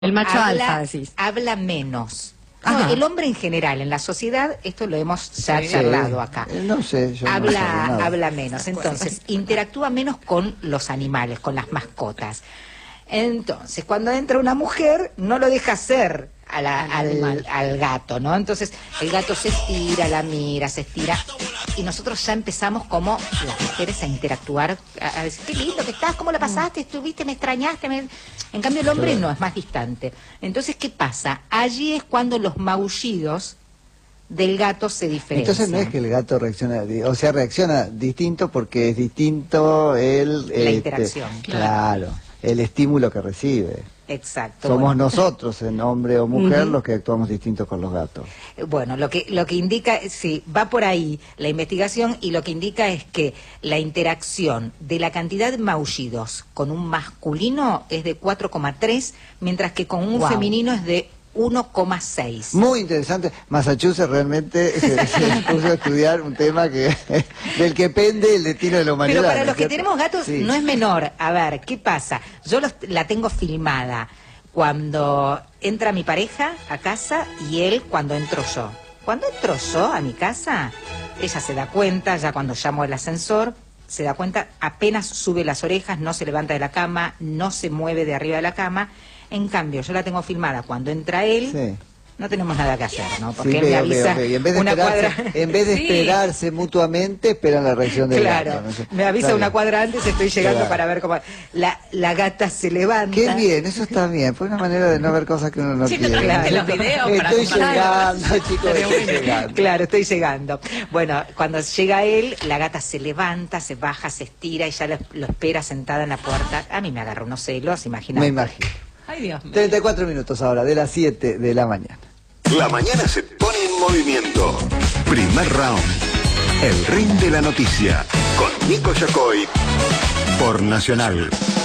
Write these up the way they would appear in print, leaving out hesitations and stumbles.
El macho alfa, decís. Habla menos. No, el hombre en general, en la sociedad, esto lo hemos ya charlado acá. No sé, yo habla menos, entonces interactúa menos con los animales, con las mascotas. Entonces, cuando entra una mujer, no lo deja hacer al gato, ¿no? Entonces, el gato se estira, la mira, se estira, y nosotros ya empezamos como las mujeres a interactuar, a decir, qué lindo que estás, ¿cómo la pasaste? ¿Estuviste? ¿Me extrañaste? En cambio, el hombre no, es más distante. Entonces, ¿qué pasa? Allí es cuando los maullidos del gato se diferencian. Entonces no es que el gato reacciona, o sea, reacciona distinto porque es distinto la interacción. Claro, el estímulo que recibe. Exacto. Somos nosotros, en hombre o mujer, los que actuamos distintos con los gatos. Bueno, lo que indica, sí, va por ahí la investigación, y lo que indica es que la interacción de la cantidad de maullidos con un masculino es de 4,3, mientras que con un femenino es de 1,6. Muy interesante. Massachusetts realmente se puso a estudiar un tema del que pende el destino de la humanidad. Pero para los que tenemos gatos sí, no es menor. A ver, ¿qué pasa? Yo la tengo filmada cuando entra mi pareja a casa y él cuando entro yo. Cuando entro yo a mi casa, ella se da cuenta, ya cuando llamo el ascensor, se da cuenta, apenas sube las orejas, no se levanta de la cama, no se mueve de arriba de la cama. En cambio, yo la tengo filmada cuando entra él, sí, no tenemos nada que hacer, ¿no? Porque él me avisa Y en vez de una cuadra... En vez de esperarse mutuamente, esperan la reacción del gato. ¿No? Me avisa una cuadra antes, estoy llegando para ver cómo... La gata se levanta. Qué bien, eso está bien. Fue una manera de no ver cosas que uno no quiere. Claro. Los videos estoy llegando, chicos, estoy llegando. Claro, estoy llegando. Bueno, cuando llega él, la gata se levanta, se baja, se estira y ya lo espera sentada en la puerta. A mí me agarra unos celos, imagínate. Me imagino. Ay, Dios mío. 34 minutos ahora, de las 7 de la mañana. La mañana se pone en movimiento. Primer round. El ring de la noticia. Con Nico Yacoy. Por Nacional.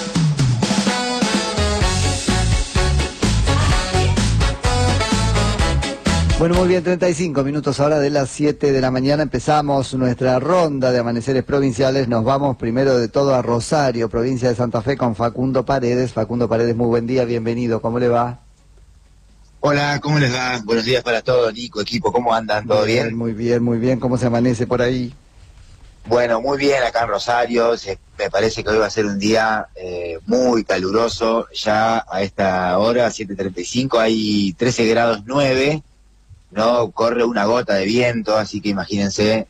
Bueno, muy bien, 35 minutos ahora de las 7 de la mañana. Empezamos nuestra ronda de amaneceres provinciales. Nos vamos primero de todo a Rosario, provincia de Santa Fe, con Facundo Paredes. Facundo Paredes, muy buen día, bienvenido. ¿Cómo le va? Hola, ¿cómo les va? Buenos días para todos, Nico, equipo, ¿cómo andan? ¿Todo bien? Muy bien, muy bien. ¿Cómo se amanece por ahí? Bueno, muy bien acá en Rosario. Me parece que hoy va a ser un día muy caluroso. Ya a esta hora, 7:35, hay 13 grados 9. No corre una gota de viento, así que imagínense,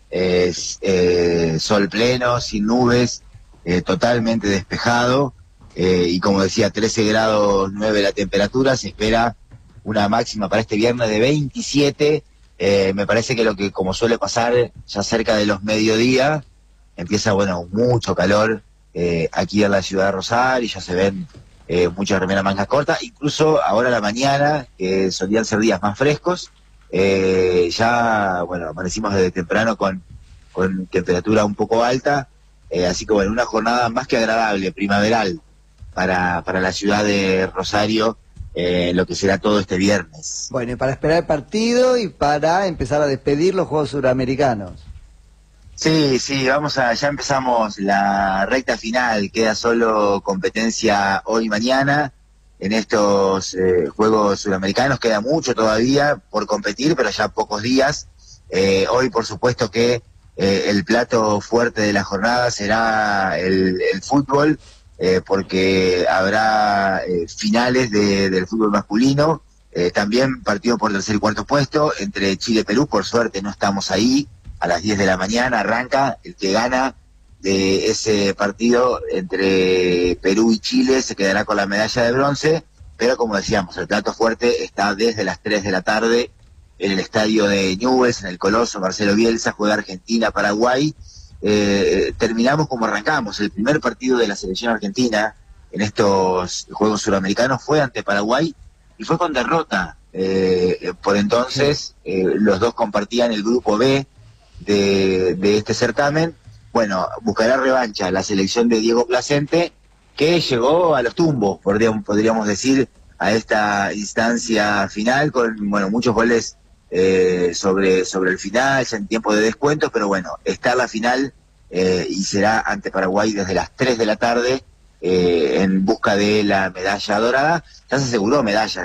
sol pleno, sin nubes, totalmente despejado, y como decía, 13 grados 9 la temperatura. Se espera una máxima para este viernes de 27. Me parece que como suele pasar ya cerca de los mediodía, empieza, bueno, mucho calor aquí en la ciudad de Rosario, y ya se ven muchas remeras mangas cortas, incluso ahora a la mañana, que solían ser días más frescos. Ya, bueno, amanecimos desde temprano con temperatura un poco alta, así que bueno, una jornada más que agradable, primaveral, para la ciudad de Rosario, lo que será todo este viernes. Bueno, y para esperar el partido y para empezar a despedir los Juegos Suramericanos. Sí, ya empezamos la recta final, queda solo competencia hoy y mañana. En estos Juegos Suramericanos queda mucho todavía por competir, pero ya pocos días. Hoy, por supuesto que el plato fuerte de la jornada será el fútbol, porque habrá finales del fútbol masculino, también partido por tercer y cuarto puesto entre Chile y Perú. Por suerte no estamos ahí. A las 10 de la mañana arranca. El que gana de ese partido entre Perú y Chile se quedará con la medalla de bronce, pero como decíamos, el plato fuerte está desde las 3 de la tarde en el estadio de Newell's, en el Coloso Marcelo Bielsa. Juega Argentina-Paraguay. Terminamos como arrancamos. El primer partido de la selección argentina en estos Juegos Suramericanos fue ante Paraguay y fue con derrota. Por entonces los dos compartían el grupo B de este certamen. Bueno, buscará revancha la selección de Diego Placente, que llegó a los tumbos, podríamos decir, a esta instancia final, con muchos goles sobre el final, ya en tiempo de descuento, pero bueno, está la final y será ante Paraguay desde las 3 de la tarde en busca de la medalla dorada. Ya se aseguró medallas